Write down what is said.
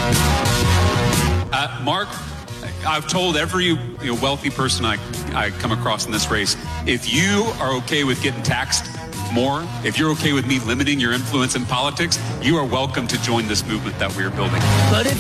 Mark, I've told every wealthy person I come across in this race, if you are okay with getting taxed more, if you're okay with me limiting your influence in politics, you are welcome to join this movement that we are building. But if